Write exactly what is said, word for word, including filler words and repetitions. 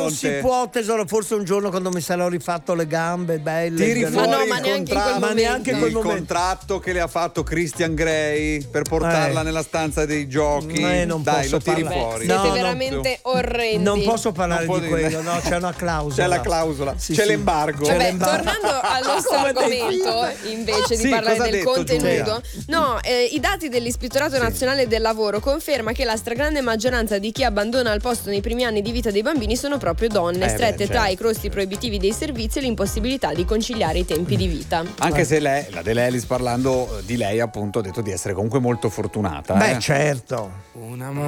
non si può, tesoro, forse un giorno quando mi sarò rifatto le gambe belle. Tiri ma fuori no, il ma neanche in quel contratto, momento. Ma neanche in quel il momento. contratto che le ha fatto Christian Grey per portarla Eh. nella stanza dei giochi. Eh, non Dai, posso lo tiri parlare. fuori. Siete No, veramente orrendi. Non posso parlare Non di può dire. quello, no, c'è una clausola. C'è la clausola, Sì, c'è sì. l'embargo. C'è Vabbè, l'embargo. tornando al nostro Come dei argomento, film. invece di Sì, parlare cosa ha del detto, contenuto, Giulia? no, eh, i dati dell'Ispettorato Nazionale del Lavoro conferma che la stragrande maggioranza di chi abbandona il posto nei primi anni di vita dei bambini sono proprio donne, Eh, strette beh, tra certo, i costi proibitivi dei servizi e l'impossibilità di conciliare i tempi di vita. Anche se lei, la De Lelis, parlando di lei, appunto, ha detto di essere comunque molto fortunata. Beh, eh. certo. Un amore